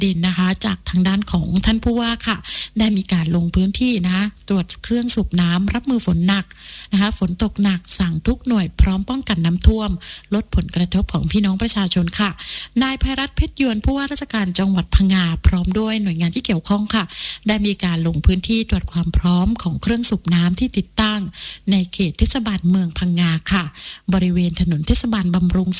ดินนะคะจากทางด้านของท่านผู้ว่าค่ะได้มีการลงพื้นที่นะคะตรวจเครื่องสูบน้ำรับมือฝนหนักนะคะฝนตกหนักสั่งทุกหน่วยพร้อมป้องกันน้ำท่วมลดผลกระทบของพี่น้องประชาชนค่ะนายไพรัตน์เพชรยวนผู้ว่าราชการจังหวัดพังงาพร้อมด้วยหน่วยงานที่เกี่ยวข้องค่ะได้มีการลงพื้นที่ตรวจความพร้อมของเครื่องสูบน้ำที่ติดตั้งในเขตเทศบาลเมืองพังงาค่ะบริเวณถนนเทศบาลบำรุง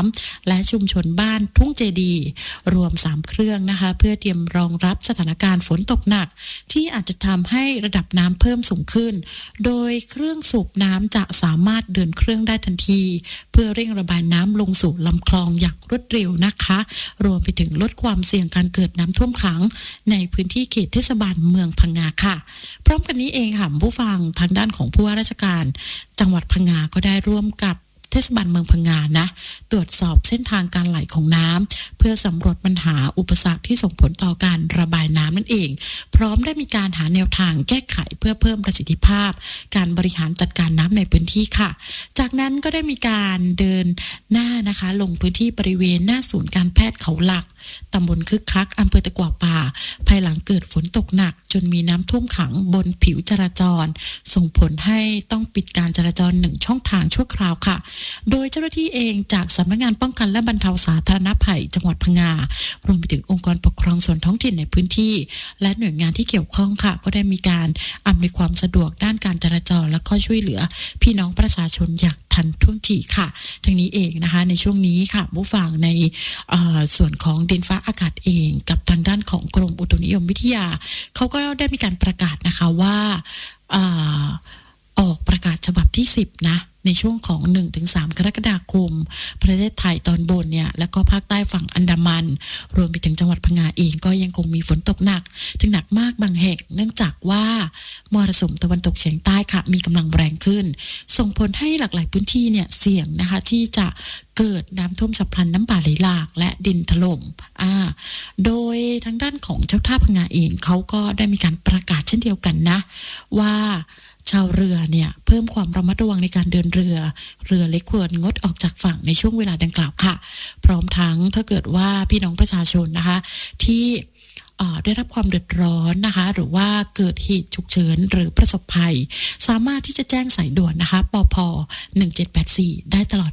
3และชุมชนบ้านทุ่งเจดีรวม3เครื่องนะคะเพื่อเตรียมรองรับสถานการณ์ฝนตกหนักที่อาจจะทำให้ระดับน้ำเพิ่มสูงขึ้นโดยเครื่องสูบน้ำจะสามารถเดินเครื่องได้ทันทีเพื่อเร่งระบายน้ำลงสู่ลำคลองอย่างรวดเร็วนะคะรวมไปถึงลดความเสี่ยงการเกิดน้ำท่วมขังในพื้นที่เขตเทศบาลเมืองพังงาค่ะพร้อมกันนี้เองค่ะผู้ฟังทางด้านของผู้ว่าราชการจังหวัดพังงาก็ได้ร่วมกับเทศบาลเมืองพังงานะตรวจสอบเส้นทางการไหลของน้ำเพื่อสำรวจปัญหาอุปสรรคที่ส่งผลต่อการระบายน้ำนั่นเองพร้อมได้มีการหาแนวทางแก้ไขเพื่อเพิ่มประสิทธิภาพการบริหารจัดการน้ำในพื้นที่ค่ะจากนั้นก็ได้มีการเดินหน้านะคะลงพื้นที่บริเวณหน้าศูนย์การแพทย์เขาหลักตำบลคึกคักอำเภอตะกั่วป่าภายหลังเกิดฝนตกหนักจนมีน้ำท่วมขังบนผิวจราจรส่งผลให้ต้องปิดการจราจร1ช่องทางชั่วคราวค่ะโดยเจ้าหน้าที่เองจากสำนักงานป้องกันและบรรเทาสาธารณภัยจังหวัดพังงารวมไปถึงองค์กรปกครองส่วนท้องถิ่นในพื้นที่และหน่วยงานที่เกี่ยวข้องค่ะก็ได้มีการอำนวยความสะดวกด้านการจราจรและก็ช่วยเหลือพี่น้องประชาชนอย่างทันท่วงทีค่ะทั้งนี้เองนะคะในช่วงนี้ค่ะผู้ฟังในส่วนของดินฟ้าอากาศเองกับทางด้านของกรมอุตุนิยมวิทยาเขาก็ได้มีการประกาศนะคะว่าออกประกาศฉบับที่10นะในช่วงของ 1-3 กรกฎาคมประเทศไทยตอนบนเนี่ยแล้วก็ภาคใต้ฝั่งอันดามันรวมไปถึงจังหวัดพังงาเองก็ยังคงมีฝนตกหนักถึงหนักมากบางแห่งเนื่องจากว่ามรสุมตะวันตกเฉียงใต้ค่ะมีกำลังแรงขึ้นส่งผลให้หลากหลายพื้นที่เนี่ยเสี่ยงนะคะที่จะเกิดน้ำท่วมฉับพลันน้ำป่าไหลหลากและดินถล่มโดยทางด้านของเจ้าท่าพังงาเองเขาก็ได้มีการประกาศเช่นเดียวกันนะว่าชาวเรือเนี่ยเพิ่มความระมัดระวังในการเดินเรือเล็กควรงดออกจากฝั่งในช่วงเวลาดังกล่าวค่ะพร้อมทั้งถ้าเกิดว่าพี่น้องประชาชนนะคะที่ได้รับความเดือดร้อนนะคะหรือว่าเกิดเหตุฉุกเฉินหรือประสบภัยสามารถที่จะแจ้งสายด่วนนะคะปพ1784ได้ตลอด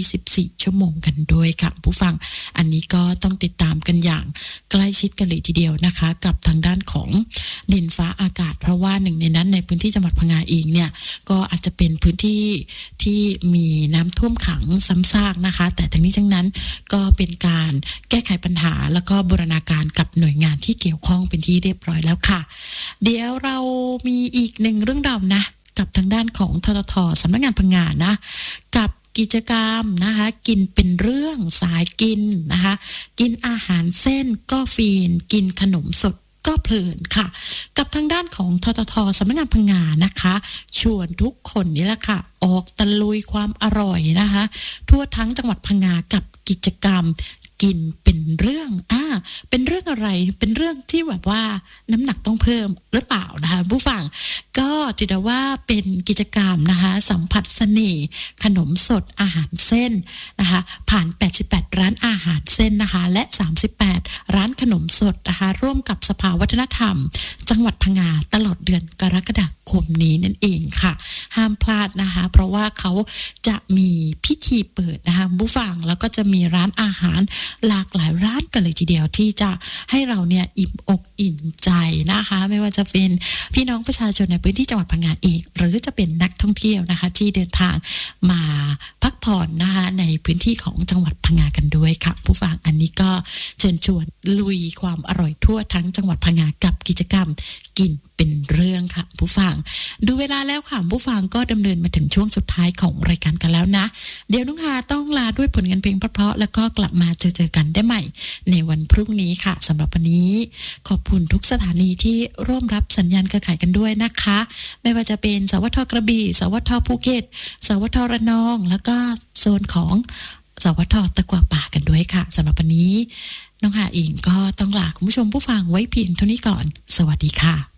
24ชั่วโมงกันด้วยค่ะผู้ฟังอันนี้ก็ต้องติดตามกันอย่างใกล้ชิดกันเลยทีเดียวนะคะกับทางด้านของดินฟ้าอากาศเพราะว่าหนึ่งในนั้นในพื้นที่จังหวัดพังงาเองเนี่ยก็อาจจะเป็นพื้นที่ที่มีน้ำท่วมขังซ้ำซากนะคะแต่ทั้งนี้ทั้งนั้นก็เป็นการแก้ไขปัญหาแล้วก็บูรณาการกับหน่วยงานที่เกี่ยวข้องเป็นที่เรียบร้อยแล้วค่ะเดี๋ยวเรามีอีกหนึ่งเรื่องราวนะกับทางด้านของททท.สำนักงานพังงานะกับกิจกรรมนะคะกินเป็นเรื่องสายกินนะคะกินอาหารเส้นก็ฟีนกินขนมสดก็เพลินค่ะกับทางด้านของททท.สำนักงานพังงานะคะชวนทุกคนนี่แหละค่ะออกตะลุยความอร่อยนะคะทั่วทั้งจังหวัดพังงากับกิจกรรมกินเป็นเรื่องเป็นเรื่องอะไรเป็นเรื่องที่แบบว่าน้ำหนักต้องเพิ่มหรือเปล่านะคะผู้ฟังก็ถือได้ว่าเป็นกิจกรรมนะคะสัมผัสเสน่ห์ขนมสดอาหารเส้นนะคะผ่าน88ร้านอาหารเส้นนะคะและ38ร้านขนมสดนะคะร่วมกับสภาวัฒนธรรมจังหวัดพังงาตลอดเดือนกรกฎาคมนี้นั่นเองค่ะห้ามพลาดนะคะเพราะว่าเขาจะมีพิธีเปิดนะคะผู้ฟังแล้วก็จะมีร้านอาหารหลากหลายร้านกันเลยทีเดียวที่จะให้เราเนี่ยอิ่มอกอิ่มใจนะคะไม่ว่าจะเป็นพี่น้องประชาชนในพื้นที่จังหวัดพังงาเองหรือจะเป็นนักท่องเที่ยวนะคะที่เดินทางมาพักผ่อนนะคะในพื้นที่ของจังหวัดพังงากันด้วยค่ะผู้ฟังอันนี้ก็เชิญชวนลุยความอร่อยทั่วทั้งจังหวัดพังงากับกิจกรรมกินเป็นเรื่องค่ะผู้ฟังดูเวลาแล้วค่ะผู้ฟังก็ดำเนินมาถึงช่วงสุดท้ายของรายการกันแล้วนะเดี๋ยวนุ้งหาต้องลาด้วยผลงานเพลงเพราะๆแล้วก็กลับมาเจอกันได้ใหม่ในวันพรุ่งนี้ค่ะสำหรับวันนี้ขอบคุณทุกสถานีที่ร่วมรับสัญญาณเครือข่ายกันด้วยนะคะไม่ว่าจะเป็นสวทกระบี่สวทภูเก็ตสวทระนองแล้วก็โซนของสวทตะกั่วป่ากันด้วยค่ะสำหรับวันนี้น้องหาเองก็ต้องลาคุณผู้ชมผู้ฟังไว้เพียงเท่านี้ก่อนสวัสดีค่ะ